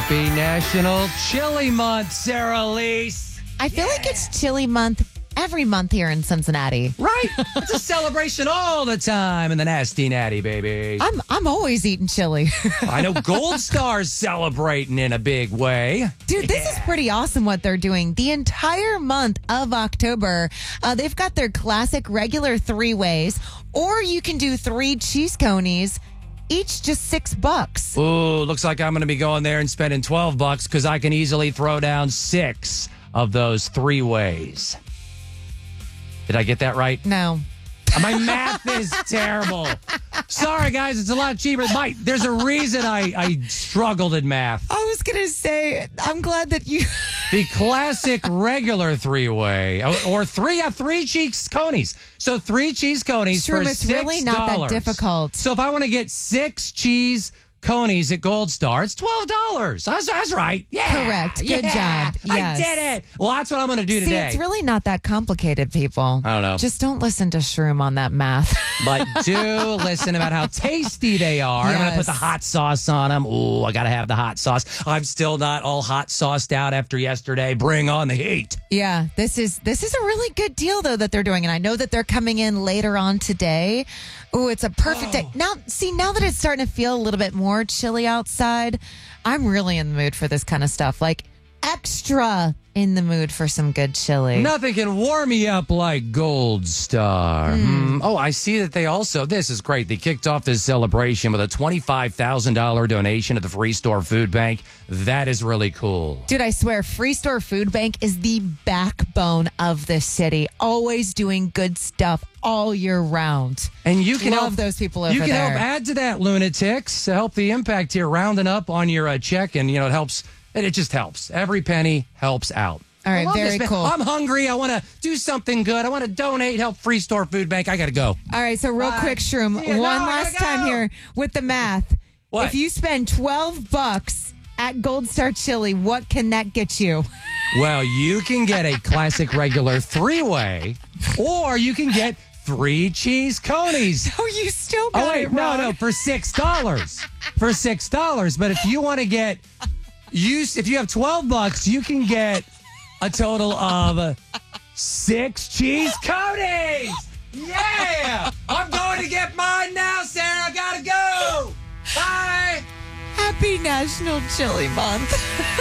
Happy National Chili Month, Sarah Lise. I feel like it's chili month every month here in Cincinnati. Right? It's a celebration all the time in the Nasty Natty, baby. I'm always eating chili. I know Gold Star's celebrating in a big way. Dude, this is pretty awesome what they're doing. The entire month of October, they've got their classic regular 3-ways, or you can do 3 cheese conies, each just $6. Ooh, looks like I'm going to be going there and spending $12 because I can easily throw down 6 of those 3-ways. Did I get that right? No. My math is terrible. Sorry, guys. It's a lot cheaper. Mike, there's a reason I struggled in math. I was going to say, I'm glad that you... The classic regular 3-way or 3 cheese conies. So 3 cheese conies for $6. It's really not that difficult. So if I want to get 6 cheese conies at Gold Star, it's $12. That's right. Yeah. Correct. Good Yeah. job. Yes. I did it. Well, that's what I'm going to do See, today. it's really not that complicated, people. I don't know. Just don't listen to Shroom on that math. But do listen about how tasty they are. I'm going to put Yes. the hot sauce on them. Ooh, I got to have the hot sauce. I'm still not all hot sauced out after yesterday. Bring on the heat. Yeah, this is a really good deal, though, that they're doing. And I know that they're coming in later on today. Ooh, it's a perfect day. Now that it's starting to feel a little bit more chilly outside, I'm really in the mood for this kind of stuff. Like, extra in the mood for some good chili. Nothing can warm me up like Gold Star. Oh, I see that they also, this is great. They kicked off this celebration with a $25,000 donation to the Free Store Food Bank. That is really cool. Dude, I swear, Free Store Food Bank is the backbone of this city. Always doing good stuff all year round. And you can Love help those people over You can there. help add to that, lunatics, to help the impact here, rounding up on your check. And, it helps. And it just helps. Every penny helps out. All right, I love very this, man. cool. I'm hungry. I want to do something good. I want to donate, help Free Store Food Bank. I got to go. All right, so real quick, Shroom, See ya. No, I one gotta last time go. here with the math. What? If you spend $12 at Gold Star Chili, what can that get you? Well, you can get a classic regular 3-way, or you can get 3 cheese conies. Oh, you still got Oh, wait, it wrong. no, for $6. For $6. But if you want to get, if you have $12, you can get a total of 6 cheese conies. Yeah! I'm going to get mine now, Sarah. Gotta go. Bye. Happy National Chili Month.